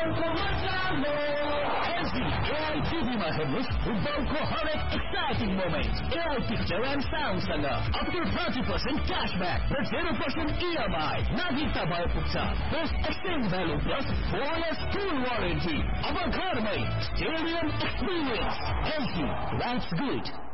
AI TV-मा हेर्नुहोस् फुटबलको हरेक exciting moment AI picture and साउन्डसँग up to 30% cashback र 0% EMI नागरिकता भए पुग्छ post exchange value plus 4 years full warranty अब घरमै stadium experience LG, that's good.